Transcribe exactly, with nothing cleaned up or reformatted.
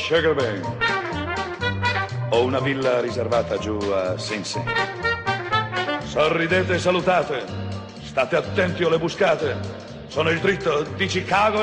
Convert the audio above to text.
Sugar Bang. Ho una villa riservata giù a Sing Sing. Sorridete e salutate. State attenti alle buscate. Sono il dritto di Chicago.